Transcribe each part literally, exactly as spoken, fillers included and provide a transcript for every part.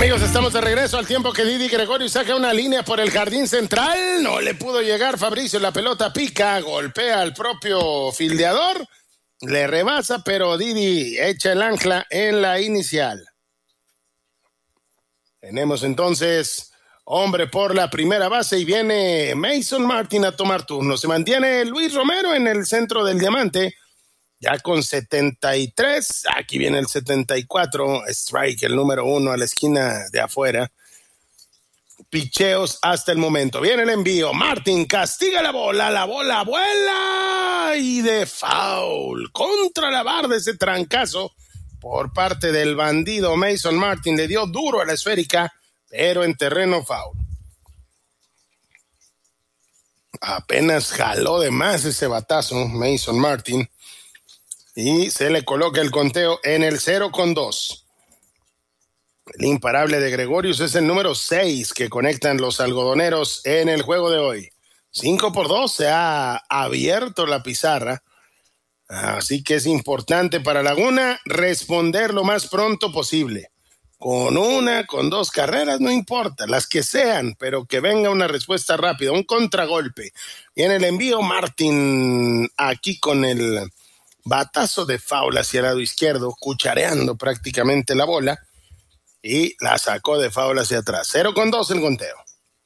Amigos, estamos de regreso al tiempo que Didi Gregorio saca una línea por el jardín central. No le pudo llegar Fabricio, la pelota pica, golpea al propio fildeador, le rebasa, pero Didi echa el ancla en la inicial. Tenemos entonces hombre por la primera base y viene Mason Martin a tomar turno. Se mantiene Luis Romero en el centro del diamante, ya con setenta y tres, aquí viene el setenta y cuatro, strike, el número uno a la esquina de afuera. Picheos hasta el momento. Viene el envío, Martin castiga la bola, la bola vuela y de foul contra la barda. Ese trancazo por parte del bandido Mason Martin le dio duro a la esférica, pero en terreno foul. Apenas jaló de más ese batazo Mason Martin. Y se le coloca el conteo en el cero con dos. El imparable de Gregorius es el número seis que conectan los algodoneros en el juego de hoy. cinco por dos, se ha abierto la pizarra. Así que es importante para Laguna responder lo más pronto posible. Con una, con dos carreras, no importa, las que sean, pero que venga una respuesta rápida, un contragolpe. Viene el envío, Martin aquí con el batazo de foul hacia el lado izquierdo, cuchareando prácticamente la bola, y la sacó de foul hacia atrás. cero con dos el conteo.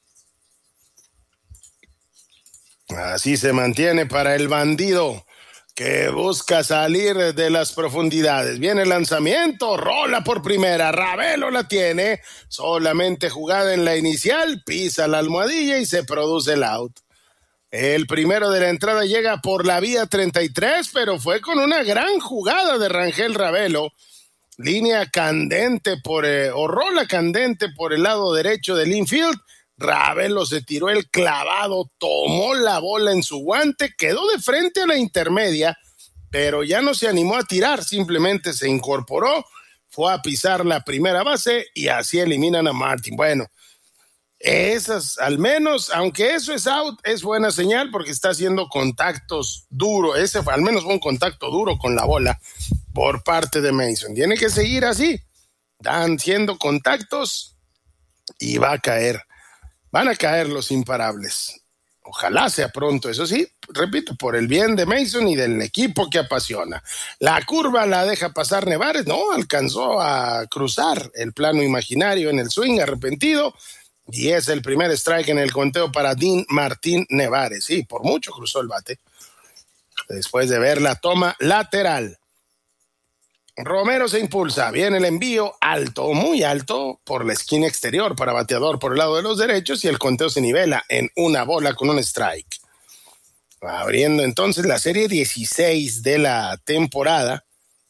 Así se mantiene para el bandido que busca salir de las profundidades. Viene el lanzamiento, rola por primera, Ravelo la tiene, solamente jugada en la inicial, pisa la almohadilla y se produce el out. El primero de la entrada llega por la vía treinta y tres, pero fue con una gran jugada de Rangel Ravelo. Línea candente por, eh, o rola candente por el lado derecho del infield. Ravelo se tiró el clavado, tomó la bola en su guante, quedó de frente a la intermedia, pero ya no se animó a tirar, simplemente se incorporó, fue a pisar la primera base y así eliminan a Martin. Bueno, esas, al menos, aunque eso es out, es buena señal porque está haciendo contactos duros. Ese fue, al menos fue un contacto duro con la bola por parte de Mason. Tiene que seguir así, dan siendo contactos y va a caer. Van a caer los imparables. Ojalá sea pronto, eso sí, repito, por el bien de Mason y del equipo que apasiona. La curva la deja pasar Nevares, no, alcanzó a cruzar el plano imaginario en el swing arrepentido. Y es el primer strike en el conteo para Dean Martín Nevares. Sí, por mucho cruzó el bate. Después de ver la toma lateral. Romero se impulsa. Viene el envío alto, muy alto, por la esquina exterior para bateador por el lado de los derechos y el conteo se nivela en una bola con un strike. Abriendo entonces la serie dieciséis de la temporada.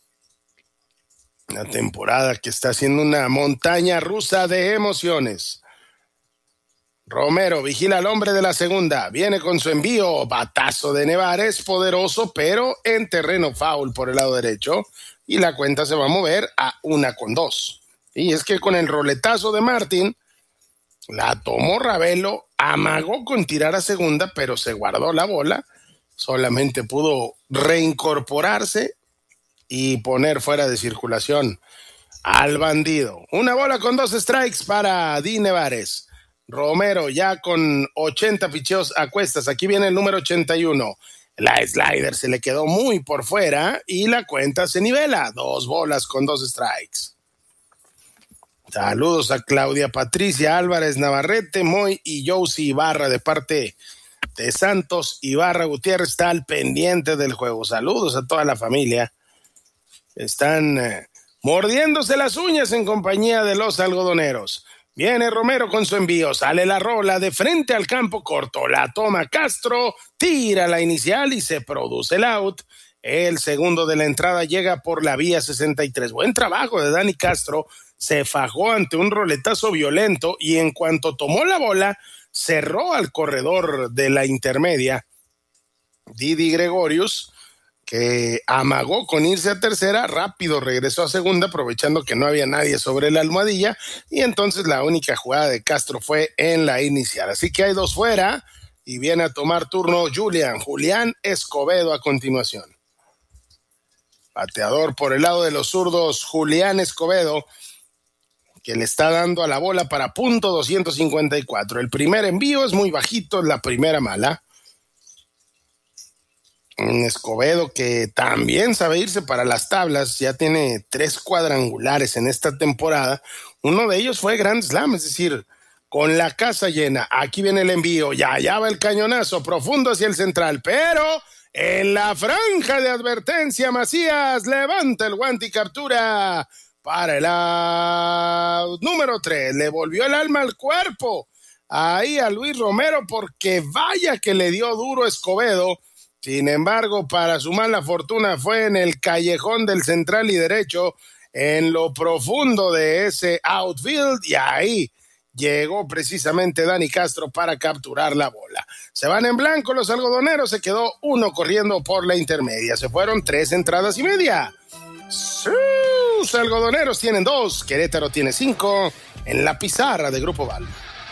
Una temporada que está siendo una montaña rusa de emociones. Romero vigila al hombre de la segunda, viene con su envío, batazo de Nevares, poderoso, pero en terreno foul por el lado derecho, y la cuenta se va a mover a una con dos. Y es que con el roletazo de Martin, la tomó Ravelo, amagó con tirar a segunda, pero se guardó la bola, solamente pudo reincorporarse y poner fuera de circulación al bandido. Una bola con dos strikes para Dean Nevares. Romero ya con ochenta picheos a cuestas. Aquí viene el número ochenta y uno. La slider se le quedó muy por fuera y la cuenta se nivela. Dos bolas con dos strikes. Saludos a Claudia Patricia Álvarez Navarrete, Moy y Josie Ibarra de parte de Santos Ibarra Gutiérrez. Está al pendiente del juego. Saludos a toda la familia. Están eh, mordiéndose las uñas en compañía de los algodoneros. Viene Romero con su envío, sale la rola de frente al campo corto, la toma Castro, tira la inicial y se produce el out. El segundo de la entrada llega por la vía sesenta y tres. Buen trabajo de Dani Castro, se fajó ante un roletazo violento y en cuanto tomó la bola, cerró al corredor de la intermedia. Didi Gregorius, que amagó con irse a tercera, rápido regresó a segunda, aprovechando que no había nadie sobre la almohadilla, y entonces la única jugada de Castro fue en la inicial. Así que hay dos fuera, y viene a tomar turno Julián, Julián Escobedo a continuación. Bateador por el lado de los zurdos, Julián Escobedo, que le está dando a la bola para punto doscientos cincuenta y cuatro. El primer envío es muy bajito, la primera mala. Un Escobedo que también sabe irse para las tablas, ya tiene tres cuadrangulares en esta temporada. Uno de ellos fue Grand Slam, es decir, con la casa llena. Aquí viene el envío, ya allá va el cañonazo profundo hacia el central, pero en la franja de advertencia Macías levanta el guante y captura para el out número tres. Le volvió el alma al cuerpo ahí a Luis Romero, porque vaya que le dio duro Escobedo. Sin embargo, para su mala fortuna fue en el callejón del central y derecho, en lo profundo de ese outfield, y ahí llegó precisamente Dani Castro para capturar la bola. Se van en blanco los algodoneros, se quedó uno corriendo por la intermedia. Se fueron tres entradas y media. Sus algodoneros tienen dos, Querétaro tiene cinco en la pizarra de Grupo Val.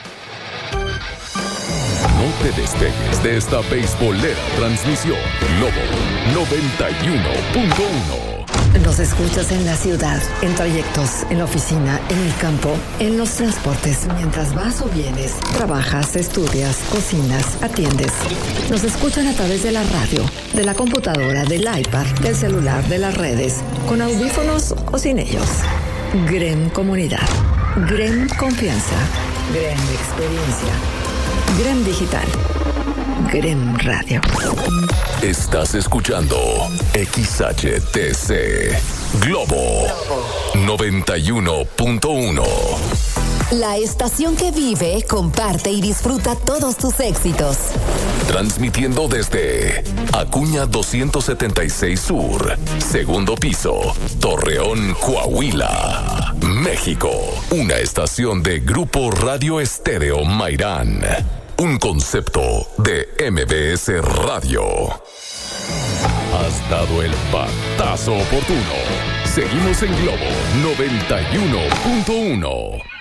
No te despegues de esta beisbolera transmisión Globo noventa y uno punto uno. Nos escuchas en la ciudad, en trayectos, en la oficina, en el campo, en los transportes, mientras vas o vienes, trabajas, estudias, cocinas, atiendes. Nos escuchan a través de la radio, de la computadora, del iPad, del celular, de las redes, con audífonos o sin ellos. Grem Comunidad, Grem Confianza, Grem Experiencia, Grem Digital, Grem Radio. Estás escuchando X H T C Globo noventa y uno punto uno. La estación que vive, comparte y disfruta todos tus éxitos. Transmitiendo desde Acuña doscientos setenta y seis Sur, segundo piso, Torreón, Coahuila, México. Una estación de Grupo Radio Estéreo Mairán. Un concepto de M B S Radio. Has dado el batazo oportuno. Seguimos en Globo noventa y uno punto uno.